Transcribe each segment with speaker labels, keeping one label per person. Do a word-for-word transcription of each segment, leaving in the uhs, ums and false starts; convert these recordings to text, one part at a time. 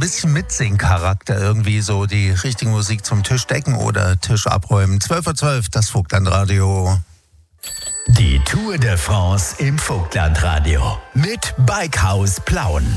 Speaker 1: bisschen Mitsingcharakter irgendwie, so die richtige Musik zum Tisch decken oder Tisch abräumen. zwölf Uhr zwölf, das Vogtlandradio.
Speaker 2: Die Tour de France im Vogtlandradio mit Bikehaus Plauen.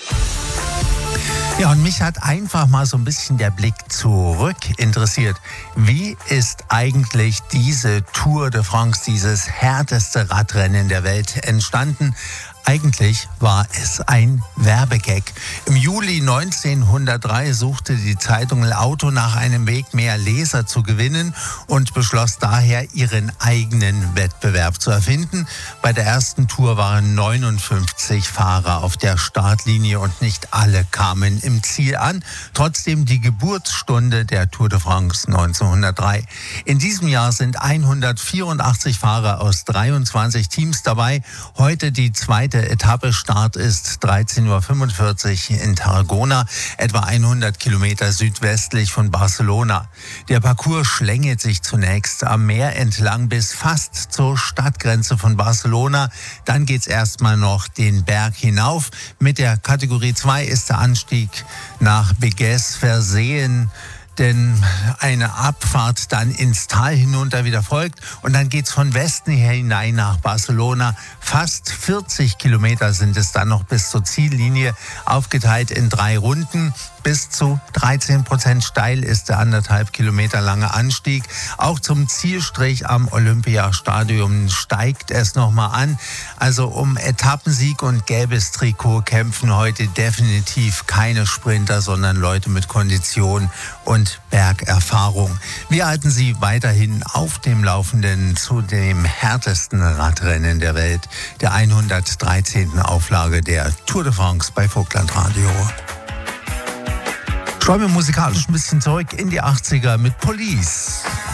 Speaker 1: Ja, und mich hat einfach mal so ein bisschen der Blick zurück interessiert. Wie ist eigentlich diese Tour de France, dieses härteste Radrennen der Welt, entstanden? Eigentlich war es ein Werbegag. Im Juli neunzehnhundertdrei suchte die Zeitung L'Auto nach einem Weg, mehr Leser zu gewinnen und beschloss daher, ihren eigenen Wettbewerb zu erfinden. Bei der ersten Tour waren neunundfünfzig Fahrer auf der Startlinie und nicht alle kamen im Ziel an. Trotzdem die Geburtsstunde der Tour de France neunzehnhundertdrei. In diesem Jahr sind hundertvierundachtzig Fahrer aus dreiundzwanzig Teams dabei. Heute die zweite Etappe. Start ist dreizehn Uhr fünfundvierzig in Tarragona, etwa hundert Kilometer südwestlich von Barcelona. Der Parcours schlängelt sich zunächst am Meer entlang bis fast zur Stadtgrenze von Barcelona. Dann geht's erstmal noch den Berg hinauf. Mit der Kategorie zwei ist der Anstieg nach Begues versehen, denn eine Abfahrt dann ins Tal hinunter wieder folgt. Und dann geht's von Westen her hinein nach Barcelona. Fast vierzig Kilometer sind es dann noch bis zur Ziellinie, aufgeteilt in drei Runden. Bis zu dreizehn Prozent steil ist der anderthalb Kilometer lange Anstieg. Auch zum Zielstrich am Olympiastadion steigt es nochmal an. Also um Etappensieg und gelbes Trikot kämpfen heute definitiv keine Sprinter, sondern Leute mit Kondition und Bergerfahrung. Wir halten Sie weiterhin auf dem Laufenden zu dem härtesten Radrennen der Welt, der hundertdreizehnten Auflage der Tour de France bei Vogtlandradio. Schauen wir musikalisch ein bisschen zurück in die achtziger mit Police.